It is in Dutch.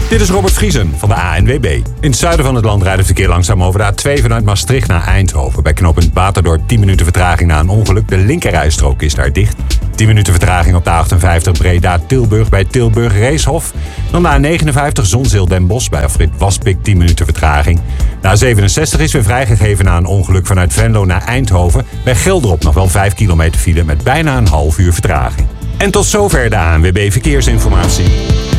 Dit is Robert Vriesen van de ANWB. In het zuiden van het land rijdt het verkeer langzaam over de A2 vanuit Maastricht naar Eindhoven. Bij knooppunt Baterdorp 10 minuten vertraging na een ongeluk. De linkerrijstrook is daar dicht. 10 minuten vertraging op de A58 Breda-Tilburg bij Tilburg-Reeshof. Dan de A59 Zonzeel-Den Bosch bij afrit Waspik 10 minuten vertraging. De A67 is weer vrijgegeven na een ongeluk vanuit Venlo naar Eindhoven. Bij Geldrop nog wel 5 kilometer file met bijna een half uur vertraging. En tot zover de ANWB Verkeersinformatie.